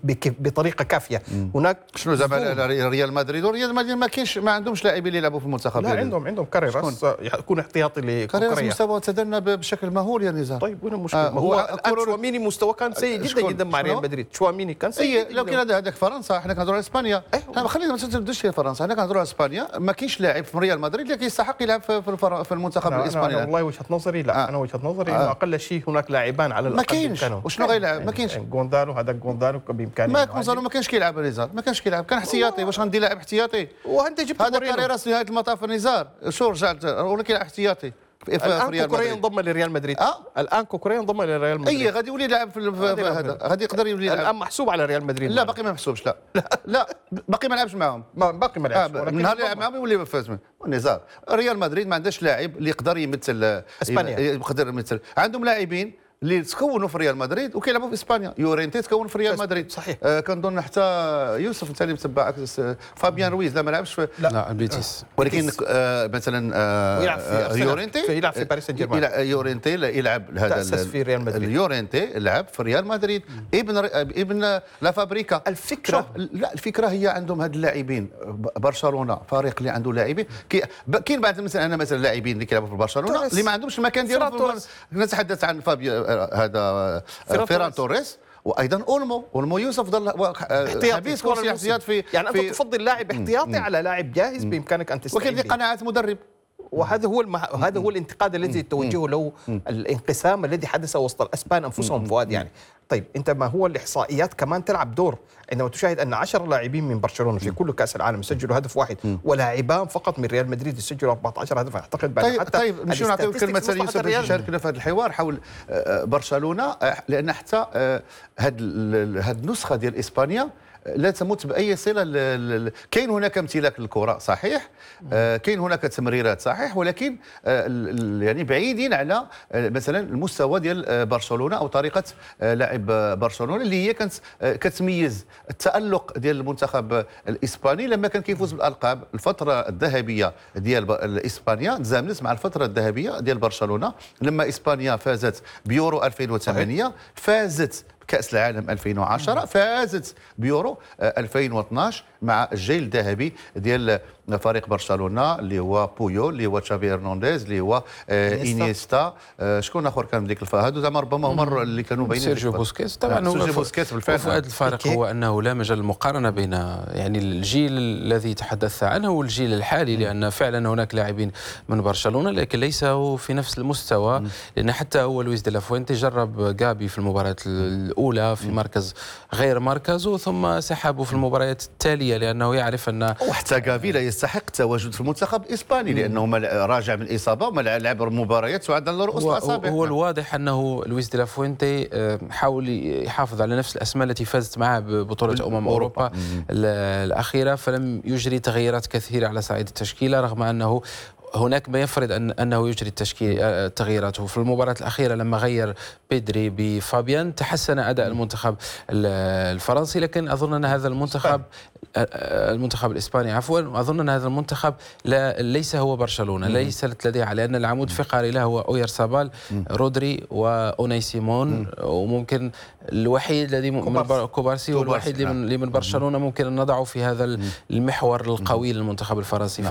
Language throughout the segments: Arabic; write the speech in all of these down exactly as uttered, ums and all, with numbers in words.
بطريقه كافيه. هناك شنو زعما ريال مدريد وريال مدريد ما كاينش ما عندهمش لاعبين اللي يلعبوا في المنتخب؟ لا عندهم عندهم كاريراس يكون احتياطي لكوكريا. كاريراس مستوى تدنى بشكل مهول يا نزار. طيب وين المشكله؟ آه هو الان شواميني مستوى كان سيء جدا جدا مع ريال مدريد. شواميني كان سيء. لو كان هذاك فرنسا، احنا كنهضروا على اسبانيا. أيوة. خلينا ما تبداش في فرنسا، حنا كنهضروا على اسبانيا. ما كاينش لاعب في ريال مدريد اللي كيستحق يلعب في في المنتخب الاسباني. أنا والله وجهه نظري لا، آه. انا وجهه نظري انه اقل شيء هناك لاعبان على ما كاينش. وشنو غيلعب؟ ما كاينش. غوندالو هذاك غوندالو بامكانه. ما غوندالو ما كانش كيلعب نزار، ما كانش كيلعب، كان احتياطي. واش غندير لاعب احتياطي؟ وانت جبت هذا كاريراس نهايه المطاف نزار. شو رجعت ولا كيلعب احتياطي؟ الان كوكوريا انضم لريال مدريد. أه؟ الان كوكوريا انضم لريال مدريد. اي غادي يولي يلعب في هذا، غادي يقدر يولي يلعب. الان محسوب على ريال مدريد. لا باقي ما محسوبش. لا لا, لا باقي ما لعبش معاهم. باقي ما لعبش. آه من نهار يلعب معاهم يولي فاز. نزار ريال مدريد ما عندهاش لاعب اللي يقدر يمثل اسبانيا. يقدر يمثل. عندهم لاعبين اللي تكونوا في ريال مدريد وكيلعبوا في اسبانيا. يورينتي تكون في ريال مدريد. صحيح. آه كنظن حتى يوسف انت اللي متبع فابيان رويز لا ما لعبش في لا, لا البيتيس. ولكن آه مثلا آه يلعب في يورينتي يلعب في باريس سان جيرمان. يورينتي يلعب هذا تأسس في ريال مدريد. يورينتي لعب في ريال مدريد. ابن ابن لا فابريكا. الفكره لا الفكره هي عندهم هاد اللاعبين. برشلونه فريق اللي عنده لاعبين. كاين بعض مثلا انا مثلا لاعبين اللي كيلعبوا في برشلونه اللي ما عندهمش المكان ديالهم. نتحدث عن فابيو هذا فيران توريس وايضا اولمو. اولمو يوسف ظل حبيس كرسي احتياط في يعني انت تفضل لاعب احتياطي على لاعب جاهز بامكانك ان تستعين. وكذا قناعه مدرب. وهذا هو المح... هذا هو الانتقاد الذي توجهه له الانقسام الذي حدث وسط الاسبان انفسهم فؤاد يعني. طيب انت ما هو الاحصائيات كمان تلعب دور عندما تشاهد ان عشرة لاعبين من برشلونه في كل كاس العالم سجلوا هدف واحد ولاعبان فقط من ريال مدريد يسجلوا أربعة عشر هدف. اعتقد بعد طيب حتى طيب نمشيو نعطيو كلمه مثلا يوسف باش يشاركنا في هذا الحوار حول برشلونه، لان حتى هذه هذه النسخه ديال اسبانيا لا تمت باي صله. كاين هناك امتلاك للكره صحيح، كاين هناك تمريرات صحيح، ولكن يعني بعيدين على مثلا المستوى ديال برشلونه او طريقه لعب برشلونه اللي هي كانت كتميز التالق ديال المنتخب الاسباني لما كان كيفوز بالالقاب. الفتره الذهبيه ديال اسبانيا تزامنت مع الفتره الذهبيه ديال برشلونه لما اسبانيا فازت بيورو ألفين وثمانية، فازت كأس العالم ألفين وعشرة، فازت بيورو ألفين واثناش مع الجيل الذهبي ديال فريق برشلونه اللي هو بويول، اللي هو تشافي هرنانديز، اللي هو انيستا. شكون اخر كان ديك الفتره؟ هادو زعما ربما هما اللي كانوا باينين. سيرجيو بوسكيتس طبعا. سيرجيو بوسكيتس بالفعل. وفؤاد الفارق هو انه لا مجال للمقارنه بين يعني الجيل الذي تحدثت عنه والجيل الحالي، لان فعلا هناك لاعبين من برشلونه لكن ليسوا في نفس المستوى. لان حتى هو لويس دي لا فوينتي جرب جابي في المباراه الاولى في مركز غير مركزه ثم سحبه في المباريات التاليه لانه يعرف ان وحتى جافي لا يستحق التواجد في المنتخب الاسباني لانه راجع من الاصابه وما لعب مباريات وعد على رؤوس الاصابع. هو الواضح انه لويس دي لا فوينتي حاول يحافظ على نفس الاسماء التي فازت معه ببطوله امم اوروبا, أوروبا الاخيره، فلم يجري تغييرات كثيره على صعيد التشكيله رغم انه هناك ما يفرض أن أنه يجري التشكيل تغييراته. في المباراة الأخيرة لما غير بيدري بفابيان تحسن أداء المنتخب الفرنسي، لكن أظن أن هذا المنتخب المنتخب الإسباني عفوا أظن أن هذا المنتخب لا ليس هو برشلونة، ليست لديه، لأن العمود الفقري له هو أوير سابال، رودري وأوناي سيمون، وممكن الوحيد الذي من كوبارسي والوحيد اللي من برشلونة ممكن أن نضعه في هذا المحور القوي للمنتخب الفرنسي.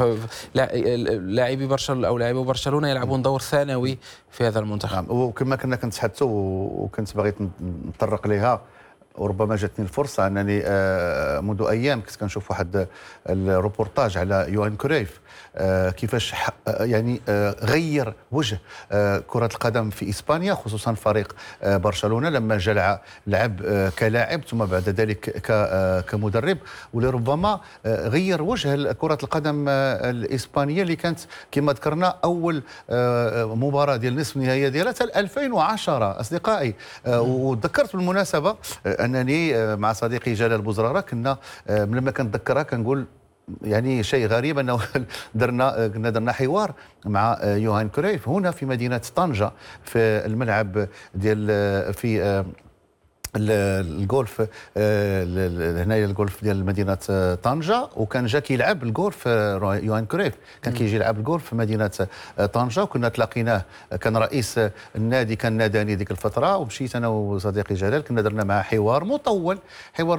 فلا لاعبي برشلونه او لاعبي برشلونه يلعبون دور ثانوي في هذا المنتخب. وكما كنا كنتحدثوا وكنت باغي نتطرق لها وربما جاتني الفرصه انني منذ ايام كنت كنشوف واحد الروبورتاج على يوهان كرويف كيفاش يعني غير وجه كرة القدم في إسبانيا خصوصا فريق برشلونة لما جاء لعب كلاعب ثم بعد ذلك كمدرب، ولربما غير وجه كرة القدم الإسبانية اللي كانت كما ذكرنا أول مباراة ديال نصف النهائية ديالها ألفين وعشرة أصدقائي. وذكرت بالمناسبة أنني مع صديقي جلال بوزرارة كنا لما كنتذكرها كنقول يعني شيء غريب انه درنا كنا درنا حوار مع يوهان كرويف هنا في مدينه طنجه في الملعب ديال في الجولف هنايا الجولف ديال مدينه طنجه، وكان جا كيلعب الجولف يوهان كرويف كان كيجي يلعب الجولف في مدينه طنجه، وكنا تلاقيناه كان رئيس النادي كان ناداني ديك الفتره، ومشيت انا وصديقي جلال كنا درنا معه حوار مطول حوار